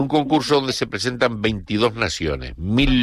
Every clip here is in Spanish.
Un concurso donde se presentan 22 naciones,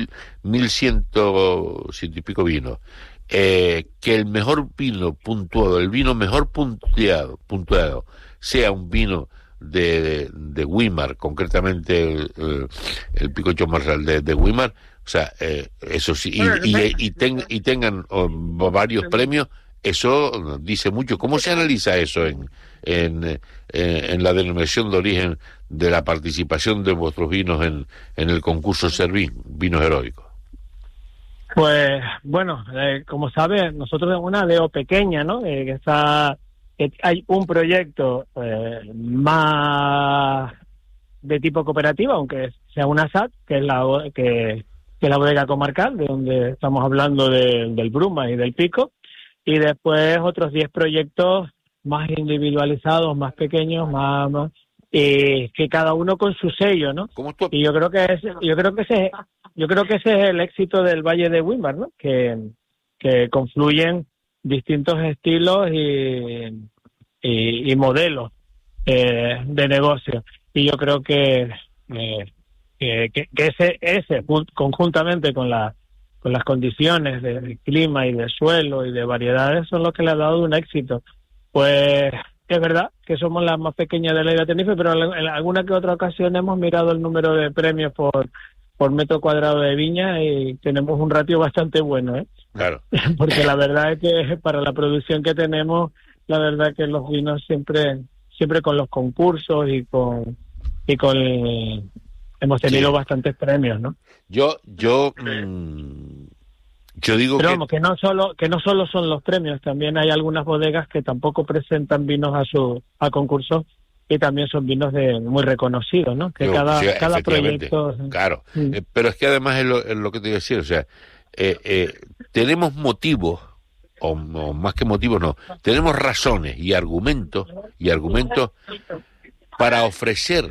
1.100 y pico vinos. Que el mejor vino puntuado, el vino mejor puntuado, sea un vino de Weimar, concretamente el Picocho Marsal de Weimar, o sea, eso sí, y tengan varios premios, eso dice mucho. ¿Cómo se analiza eso en la denominación de origen de la participación de vuestros vinos en el concurso Servín, vinos heroicos? Pues bueno, como sabes, nosotros en una DO pequeña, ¿no? Que hay un proyecto más de tipo cooperativo, aunque sea una SAT, que es la bodega comarcal, de donde estamos hablando del Bruma y del Pico, y después otros 10 proyectos más individualizados, más pequeños, más que cada uno con su sello, ¿no? Y yo creo que ese es el éxito del Valle de Weimar, ¿no? Que confluyen distintos estilos y modelos de negocio. Y yo creo que ese conjuntamente con las condiciones del clima y del suelo y de variedades son lo que le ha dado un éxito. Pues es verdad que somos la más pequeña de la isla de Tenerife, pero en alguna que otra ocasión hemos mirado el número de premios por metro cuadrado de viña y tenemos un ratio bastante bueno, ¿eh? Claro. Porque la verdad es que para la producción que tenemos, la verdad que los vinos siempre con los concursos y con hemos tenido bastantes premios, ¿no? Yo digo pero vamos, que no solo son los premios, también hay algunas bodegas que tampoco presentan vinos a concursos y también son vinos muy reconocidos, ¿no? Que cada proyecto... Claro, pero es que además es lo que te iba a decir, o sea, tenemos motivos, o más que motivos no, tenemos razones y argumentos para ofrecer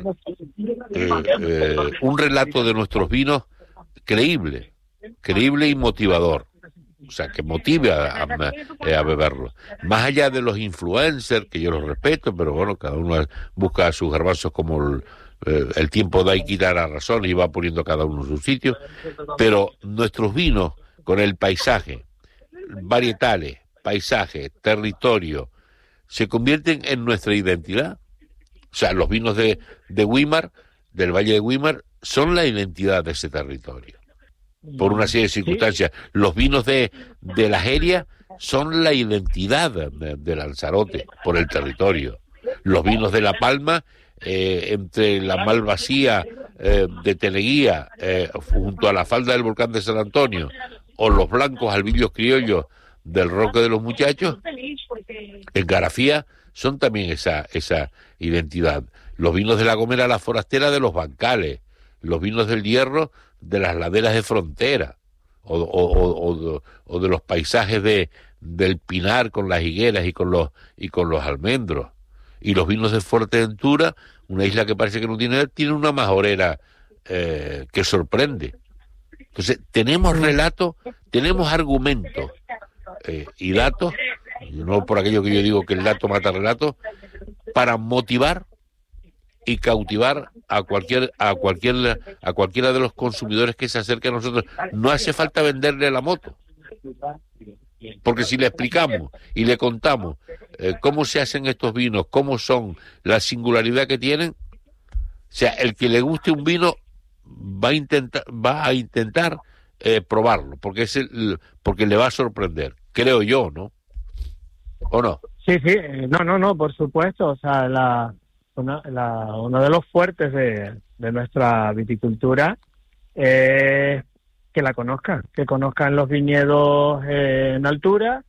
un relato de nuestros vinos creíble y motivador. O sea, que motive a beberlo. Más allá de los influencers, que yo los respeto, pero bueno, cada uno busca sus garbanzos como el tiempo da y quita la razón y va poniendo cada uno en su sitio. Pero nuestros vinos, con el paisaje, varietales, paisaje, territorio, se convierten en nuestra identidad. O sea, los vinos de Weimar, del Valle de Weimar, son la identidad de ese territorio. Por una serie de circunstancias. Los vinos de la Jeria son la identidad de Lanzarote, por el territorio. Los vinos de La Palma, entre la Malvasía de Teneguía, junto a la falda del volcán de San Antonio, o los blancos albillos criollos del Roque de los Muchachos, en Garafía, son también esa identidad. Los vinos de La Gomera, la forastera de los bancales. Los vinos del Hierro, de las laderas de frontera, o de los paisajes del Pinar con las higueras y con los almendros. Y los vinos de Fuerteventura, una isla que parece que no tiene una majorera que sorprende. Entonces, tenemos relatos, tenemos argumentos y datos, no por aquello que yo digo que el dato mata relatos, para motivar y cautivar a cualquiera de los consumidores que se acerque a nosotros. No hace falta venderle la moto, porque si le explicamos y le contamos cómo se hacen estos vinos, cómo son, la singularidad que tienen, o sea, el que le guste un vino va a intentar probarlo, porque le va a sorprender, creo yo, ¿no? ¿O no? Sí, no, por supuesto, o sea, uno de los fuertes de nuestra viticultura es que la conozcan, que conozcan los viñedos en altura.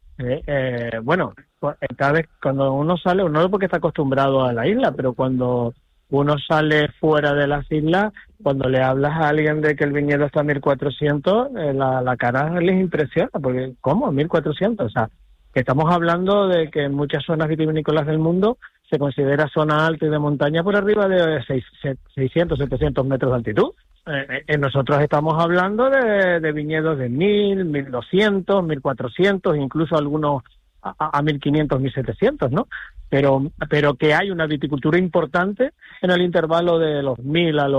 Bueno, cada vez cuando uno sale, no porque está acostumbrado a la isla, pero cuando uno sale fuera de las islas, cuando le hablas a alguien de que el viñedo está a 1400, la cara les impresiona, porque ¿cómo? 1400, o sea, que estamos hablando de que en muchas zonas vitivinícolas del mundo se considera zona alta y de montaña por arriba de 600, 700 metros de altitud. Nosotros estamos hablando de viñedos de 1000, 1200, 1400, incluso algunos a 1500, 1700, ¿no? Pero que hay una viticultura importante en el intervalo de los 1000 a los